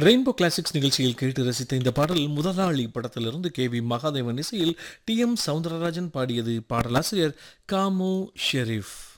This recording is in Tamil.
ரெயின்போ கிளாசிக்ஸ் நிகழ்ச்சியில் கேட்டு ரசித்த இந்த பாடல் முதலாளி படத்திலிருந்து கே.வி. மகாதேவன் இசையில் டி.எம். சௌந்தரராஜன் பாடியது. பாடலாசிரியர் காமு ஷெரீப்.